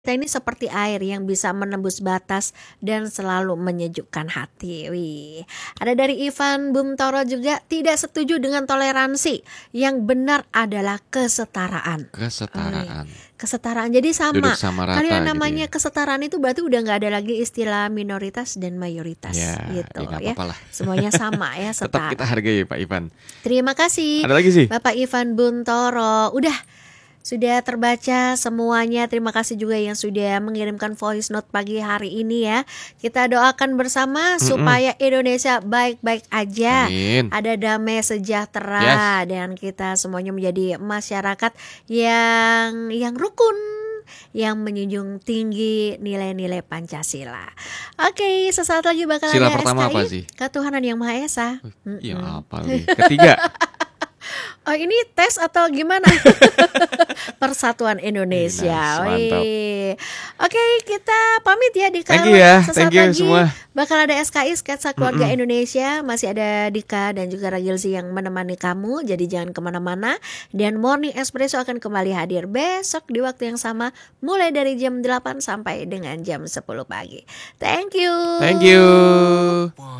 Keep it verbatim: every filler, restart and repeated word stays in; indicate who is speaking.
Speaker 1: Kita ini seperti air yang bisa menembus batas dan selalu menyejukkan hati. Wih. Ada dari Ivan Bumtoro juga, tidak setuju dengan toleransi. Yang benar adalah kesetaraan.
Speaker 2: Kesetaraan.
Speaker 1: Wih. Kesetaraan. Jadi sama.
Speaker 2: Duduk sama rata
Speaker 1: Kalau yang
Speaker 2: gitu
Speaker 1: namanya
Speaker 2: ya.
Speaker 1: kesetaraan itu berarti udah nggak ada lagi istilah minoritas dan mayoritas
Speaker 2: Ya,
Speaker 1: gitu
Speaker 2: ya, nggak
Speaker 1: ya.
Speaker 2: apa-apa lah.
Speaker 1: Semuanya sama ya,
Speaker 2: Tetap
Speaker 1: setara.
Speaker 2: kita hargai Pak Ivan.
Speaker 1: Terima kasih.
Speaker 2: Ada lagi sih?
Speaker 1: Bapak Ivan Buntoro. Udah. Sudah terbaca semuanya. Terima kasih juga yang sudah mengirimkan voice note pagi hari ini ya. Kita doakan bersama Mm-mm. supaya Indonesia baik-baik aja.
Speaker 2: Amin.
Speaker 1: Ada damai sejahtera yes. Dan kita semuanya menjadi masyarakat yang yang rukun, yang menjunjung tinggi nilai-nilai Pancasila. Oke, sesaat lagi bakal
Speaker 2: Sila
Speaker 1: ada
Speaker 2: pertama
Speaker 1: S K I
Speaker 2: apa sih?
Speaker 1: Ketuhanan Yang Maha Esa.
Speaker 2: Iya apa nih? Ketiga.
Speaker 1: Oh ini tes atau gimana? Persatuan Indonesia.
Speaker 2: Nice,
Speaker 1: Oke, kita pamit ya Dika.
Speaker 2: Thank you ya.
Speaker 1: Sesaat
Speaker 2: Thank you
Speaker 1: lagi
Speaker 2: semua.
Speaker 1: bakal ada S K I Sketsa Keluarga
Speaker 2: Mm-mm.
Speaker 1: Indonesia. Masih ada Dika dan juga Ragilzi yang menemani kamu. Jadi jangan kemana-mana. Dan Morning Espresso akan kembali hadir besok di waktu yang sama, mulai dari jam delapan sampai dengan jam sepuluh pagi. Thank you.
Speaker 2: Thank you.